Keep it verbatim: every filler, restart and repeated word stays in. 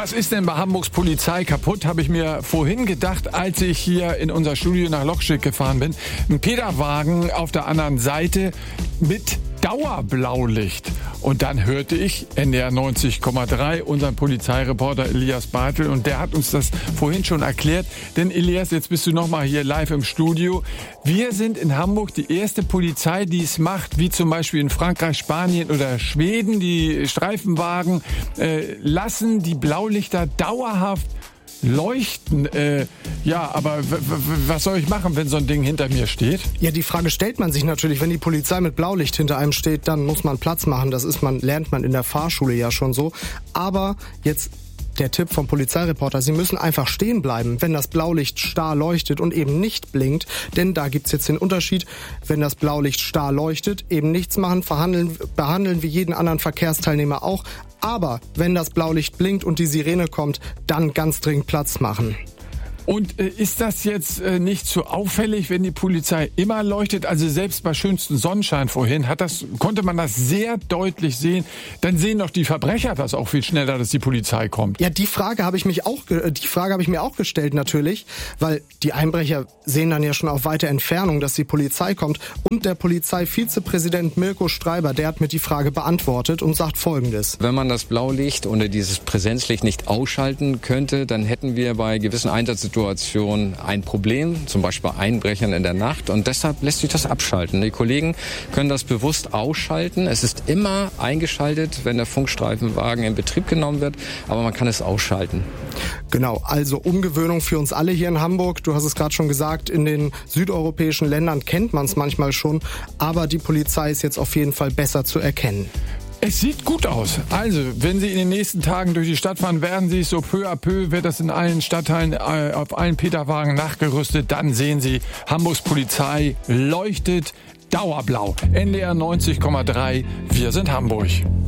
Was ist denn bei Hamburgs Polizei kaputt, habe ich mir vorhin gedacht, als ich hier in unser Studio nach Lokschick gefahren bin. Ein Peterwagen auf der anderen Seite mit Dauerblaulicht. Und dann hörte ich N D R neunzig Komma drei, unseren Polizeireporter Elias Bartel, und der hat uns das vorhin schon erklärt. Denn Elias, jetzt bist du nochmal hier live im Studio. Wir sind in Hamburg die erste Polizei, die es macht, wie zum Beispiel in Frankreich, Spanien oder Schweden. Die Streifenwagen äh, lassen die Blaulichter dauerhaft leuchten. Äh, ja, aber w- w- was soll ich machen, wenn so ein Ding hinter mir steht? Ja, die Frage stellt man sich natürlich. Wenn die Polizei mit Blaulicht hinter einem steht, dann muss man Platz machen. Das ist man, lernt man in der Fahrschule ja schon so. Aber jetzt der Tipp vom Polizeireporter: Sie müssen einfach stehen bleiben, wenn das Blaulicht starr leuchtet und eben nicht blinkt. Denn da gibt's jetzt den Unterschied: Wenn das Blaulicht starr leuchtet, eben nichts machen, verhandeln, behandeln wie jeden anderen Verkehrsteilnehmer auch. Aber wenn das Blaulicht blinkt und die Sirene kommt, dann ganz dringend Platz machen. Und äh, ist das jetzt äh, nicht zu auffällig, wenn die Polizei immer leuchtet? Also selbst bei schönstem Sonnenschein vorhin hat das, konnte man das sehr deutlich sehen. Dann sehen doch die Verbrecher das auch viel schneller, dass die Polizei kommt. Ja, die Frage habe ich mich auch, ge- die Frage habe ich mir auch gestellt natürlich, weil die Einbrecher sehen dann ja schon auf weite Entfernung, dass die Polizei kommt. Und der Polizeivizepräsident Mirko Streiber, der hat mir die Frage beantwortet und sagt Folgendes: Wenn man das Blaulicht oder dieses Präsenzlicht nicht ausschalten könnte, dann hätten wir bei gewissen Einsatzsituationen ein Problem, zum Beispiel bei Einbrechern in der Nacht, und deshalb lässt sich das abschalten. Die Kollegen können das bewusst ausschalten. Es ist immer eingeschaltet, wenn der Funkstreifenwagen in Betrieb genommen wird, aber man kann es ausschalten. Genau, also Umgewöhnung für uns alle hier in Hamburg. Du hast es gerade schon gesagt, in den südeuropäischen Ländern kennt man es manchmal schon, aber die Polizei ist jetzt auf jeden Fall besser zu erkennen. Es sieht gut aus. Also, wenn Sie in den nächsten Tagen durch die Stadt fahren, werden Sie es so peu à peu, wird das in allen Stadtteilen, äh, auf allen Peterwagen nachgerüstet. Dann sehen Sie, Hamburgs Polizei leuchtet dauerblau. N D R neunzig Komma drei, wir sind Hamburg.